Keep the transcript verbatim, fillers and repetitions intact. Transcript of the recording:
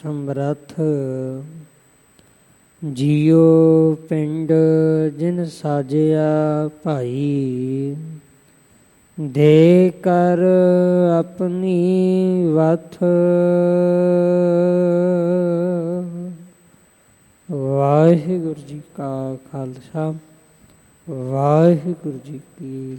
ਸਮਰੱਥ ਜੀਉ ਪਿੰਡ ਜਿਨ ਸਾਜਿਆ ਭਾਈ, ਦੇ ਕਰ ਆਪਣੀ ਵਥ। ਵਾਹਿਗੁਰੂ ਜੀ ਕਾ ਖਾਲਸਾ, ਵਾਹਿਗੁਰੂ ਜੀ ਕੀ